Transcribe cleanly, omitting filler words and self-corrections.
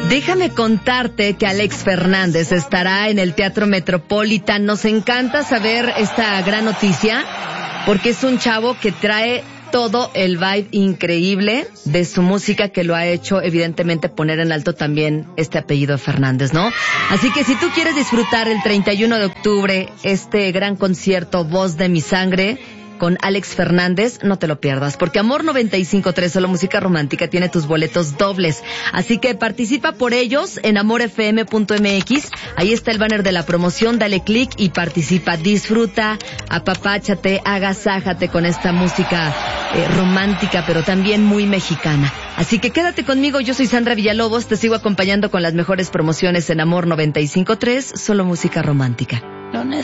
Déjame contarte que Alex Fernández estará en el Teatro Metropolitan. Nos encanta saber esta gran noticia porque es un chavo que trae todo el vibe increíble de su música, que lo ha hecho evidentemente poner en alto también este apellido Fernández, ¿no? Así que si tú quieres disfrutar el 31 de octubre este gran concierto Voz de mi Sangre con Alex Fernández, no te lo pierdas, porque Amor 95.3, solo música romántica, tiene tus boletos dobles. Así que participa por ellos en amorfm.mx. Ahí está el banner de la promoción, dale clic y participa. Disfruta, apapáchate, agasájate con esta música romántica, pero también muy mexicana. Así que quédate conmigo, yo soy Sandra Villalobos, te sigo acompañando con las mejores promociones en Amor 95.3, solo música romántica.